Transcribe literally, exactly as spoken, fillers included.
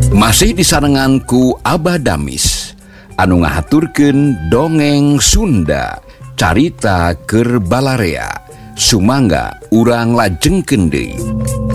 Masih disarenganku Abah Damis anu ngahaturkeun dongeng Sunda carita keur Balarea. Sumangga urang lajengkeun deui.